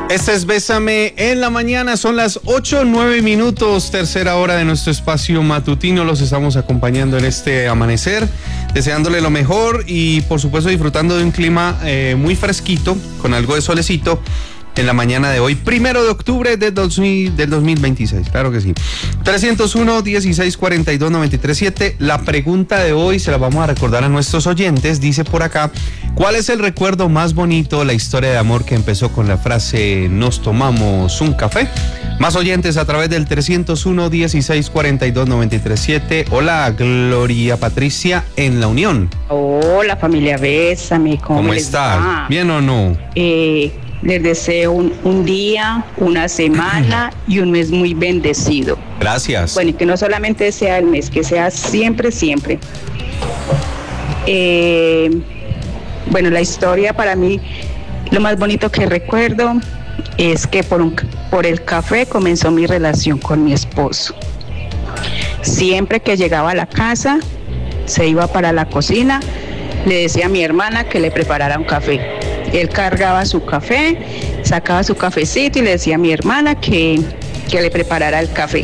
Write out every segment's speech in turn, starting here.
Este es Bésame en la mañana, son las 8:09, tercera hora de nuestro espacio matutino. Los estamos acompañando en este amanecer, deseándole lo mejor y por supuesto disfrutando de un clima muy fresquito, con algo de solecito en la mañana de hoy, 1 de octubre del 2026, claro que sí. 301-1642-937. La pregunta de hoy se la vamos a recordar a nuestros oyentes. Dice por acá: ¿cuál es el recuerdo más bonito, la historia de amor que empezó con la frase "nos tomamos un café"? Más oyentes a través del 301-1642-937. Hola, Gloria Patricia en La Unión. Hola, familia Bésame, ¿Cómo está? ¿Bien o no? Les deseo un día, una semana y un mes muy bendecido. Gracias. Bueno, y que no solamente sea el mes, que sea siempre, siempre. Bueno, la historia para mí, lo más bonito que recuerdo es que por el café comenzó mi relación con mi esposo. Siempre que llegaba a la casa, se iba para la cocina, le decía a mi hermana que le preparara un café. Él cargaba su café, sacaba su cafecito y le decía a mi hermana que le preparara el café.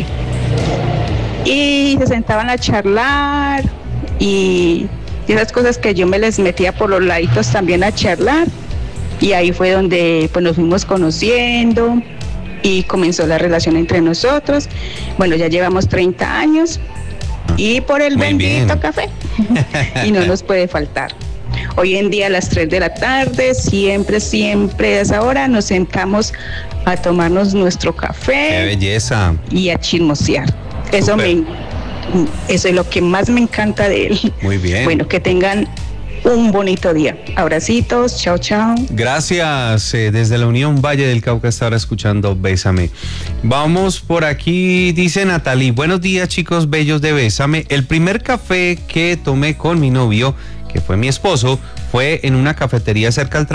Y se sentaban a charlar y esas cosas que yo me les metía por los laditos también a charlar. Y ahí fue donde pues nos fuimos conociendo y comenzó la relación entre nosotros. Bueno, ya llevamos 30 años y por el Muy bendito bien. café y no nos puede faltar. Hoy en día a las 3 de la tarde, siempre a esa hora nos sentamos a tomarnos nuestro ¡Qué café belleza! y a chismosear. Eso es lo que más me encanta de él. Muy bien. Bueno, que tengan un bonito día. Abracitos, chao, chao. Gracias. Desde la Unión Valle del Cauca está ahora escuchando Bésame. Vamos por aquí, dice Natalie: buenos días, chicos bellos de Bésame. El primer café que tomé con mi novio, que fue mi esposo, fue en una cafetería cerca al